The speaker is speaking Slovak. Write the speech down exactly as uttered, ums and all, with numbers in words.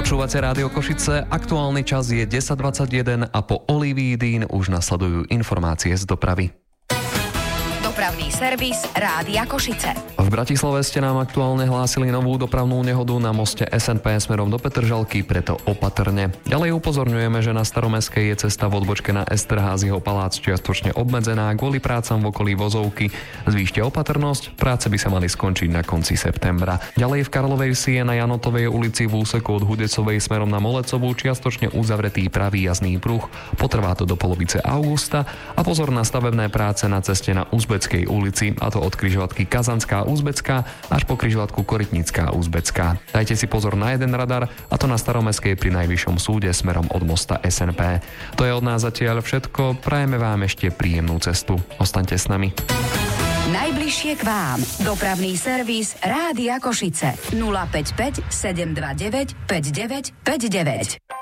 Počúvate Rádio Košice, aktuálny čas je desať dvadsaťjeden a po Olivii Dean už nasledujú informácie z dopravy. Dopravný servis Rádia Košice. V Bratislave ste nám aktuálne hlásili novú dopravnú nehodu na moste es en pé smerom do Petržalky, preto opatrne. Ďalej upozorňujeme, že na Staromestskej je cesta v odbočke na Esterházieho palác čiastočne obmedzená kvôli prácam v okolí Vozovky. Zvýšte opatrnosť, práce by sa mali skončiť na konci septembra. Ďalej v Karlovej Vsi je na Janotovej ulici v úseku od Hudecovej smerom na Molecovú čiastočne uzavretý pravý jazdný pruh. Potrvá to do polovice augusta a pozor na stavebné práce na ceste na Uzbeckej ulici, a to od križovatky Kazanská Uzbecká až po križovatku Korytnická Uzbecká. Dajte si pozor na jeden radar, a to na Staromestskej pri Najvyššom súde smerom od mosta es en pé. To je od nás zatiaľ všetko, prajeme vám ešte príjemnú cestu. Ostaňte s nami. Najbližšie k vám. Dopravný servis Rádia Košice. nula päť päť sedem dva deväť päť deväť päť deväť.